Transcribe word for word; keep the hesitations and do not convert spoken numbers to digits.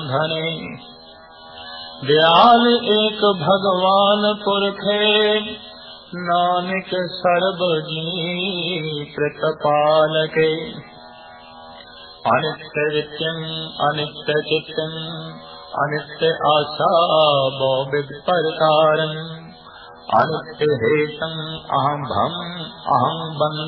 बंधने। दयाल एक भगवान पुरखे, नानक सर्ब जी प्रतिपालके। अनित्य नित्यं अनित्य चित्तं, अनित्य आशा बहुविध प्रकारं। अनित्य हेतं अहं भम अहं बंध